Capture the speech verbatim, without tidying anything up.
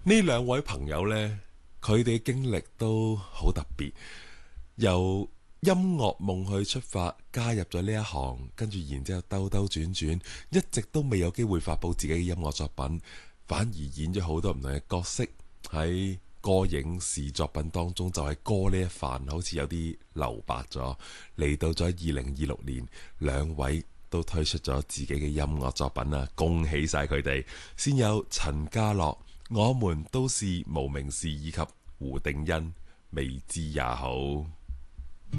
呢兩位朋友呢，佢哋嘅經歷都好特別，由音樂夢去出發，加入咗呢一行，跟住然之後兜兜轉轉，一直都未有機會發佈自己嘅音樂作品，反而演咗好多唔同嘅角色喺歌影視作品當中，就係歌呢一範好似有啲留白咗。嚟到咗二零二六年，兩位都推出咗自己嘅音樂作品啊！恭喜晒佢哋。先有陳家樂，我們都是無名氏，以及胡定欣，未知也好。